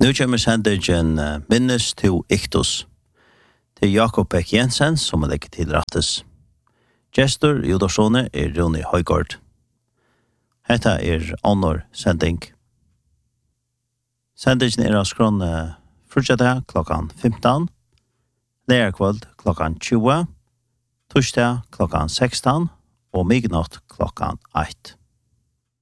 Nu kommer sendingen Minnes til Iktus. Det Jakob Beck Jensen som legger til rattes. Gestor i udorsone Rune Højgaard. Hetta Honor sending. Sendingen av skrån fortsatte klokkan 15, lærerkvöld klokkan 20, torsdag klokkan 16 og midnatt klokkan 1.